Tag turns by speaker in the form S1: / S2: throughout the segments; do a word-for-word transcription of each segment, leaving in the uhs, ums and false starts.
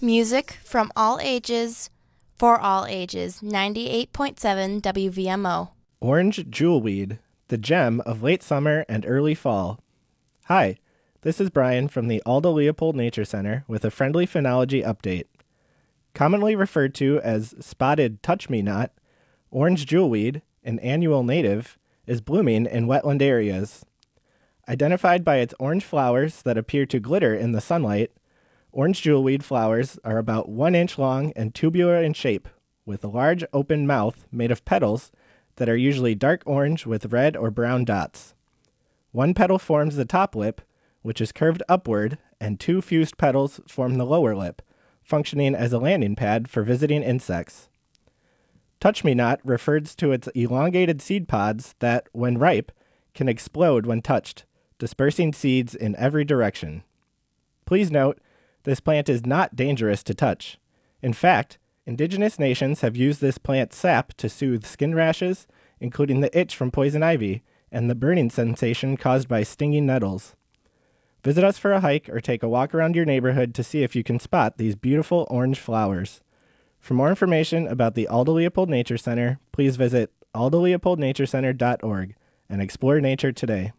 S1: Music from all ages, for all ages, ninety-eight point seven W V M O.
S2: Orange jewelweed, the gem of late summer and early fall. Hi, this is Brian from the Aldo Leopold Nature Center with a friendly phenology update. Commonly referred to as spotted touch-me-not, orange jewelweed, an annual native, is blooming in wetland areas. Identified by its orange flowers that appear to glitter in the sunlight, orange jewelweed flowers are about one inch long and tubular in shape, with a large open mouth made of petals that are usually dark orange with red or brown dots. One petal forms the top lip, which is curved upward, and two fused petals form the lower lip, functioning as a landing pad for visiting insects. Touch-me-not refers to its elongated seed pods that, when ripe, can explode when touched, dispersing seeds in every direction. Please note, this plant is not dangerous to touch. In fact, indigenous nations have used this plant's sap to soothe skin rashes, including the itch from poison ivy and the burning sensation caused by stinging nettles. Visit us for a hike or take a walk around your neighborhood to see if you can spot these beautiful orange flowers. For more information about the Aldo Leopold Nature Center, please visit aldo leopold nature center dot org and explore nature today.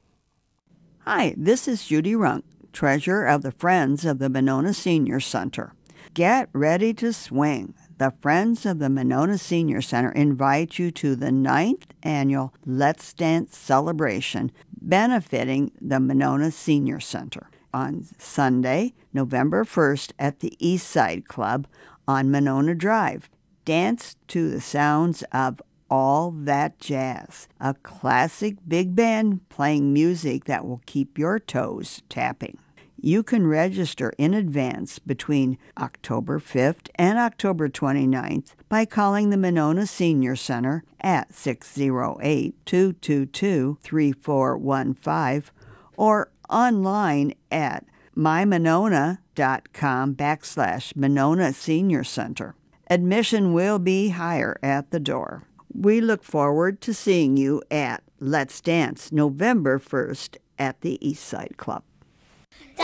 S3: Hi, this is Judy Runk, treasurer of the Friends of the Monona Senior Center. Get ready to swing. The Friends of the Monona Senior Center invite you to the ninth annual Let's Dance celebration benefiting the Monona Senior Center on Sunday, November first at the East Side Club on Monona Drive. Dance to the sounds of All That Jazz, a classic big band playing music that will keep your toes tapping. You can register in advance between October fifth and October twenty-ninth by calling the Monona Senior Center at six oh eight, two two two, three four one five or online at mymonona.com backslash Monona Senior Center. Admission will be higher at the door. We look forward to seeing you at Let's Dance November first at the East Side Club.